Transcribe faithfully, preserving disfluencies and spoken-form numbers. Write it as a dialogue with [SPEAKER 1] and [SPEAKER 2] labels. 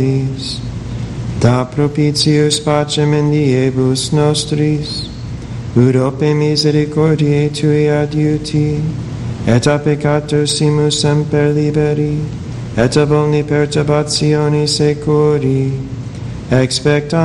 [SPEAKER 1] Da propitius pacem in diebus nostris, ut ope misericordiae tui adiuti, et a peccatusimus semper liberi, et ab omni perturbatione securi, expecta